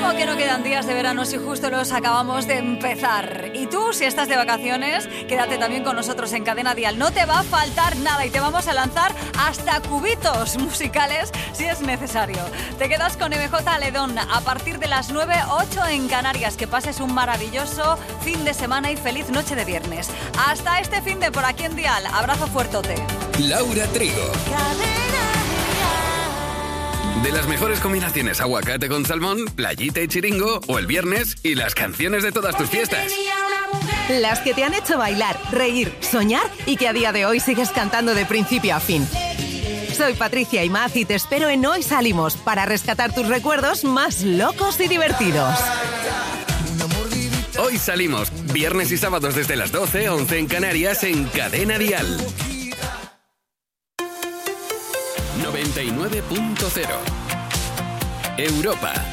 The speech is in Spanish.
¿Cómo que no quedan días de verano si justo los acabamos de empezar? Y tú, si estás de vacaciones, quédate también con nosotros en Cadena Dial. No te va a faltar nada y te vamos a lanzar hasta cubitos musicales si es necesario. Te quedas con MJ Ledón a partir de las 9:08 en Canarias. Que pases un maravilloso fin de semana y feliz noche de viernes. Hasta este fin de por aquí en Dial. Abrazo fuertote. Laura Trigo. De las mejores combinaciones, aguacate con salmón, playita y chiringo, o el viernes y las canciones de todas tus fiestas. Las que te han hecho bailar, reír, soñar y que a día de hoy sigues cantando de principio a fin. Soy Patricia Imaz y te espero en Hoy Salimos para rescatar tus recuerdos más locos y divertidos. Hoy Salimos, viernes y sábados desde las 12, 11 en Canarias en Cadena Dial. 99.0 Europa.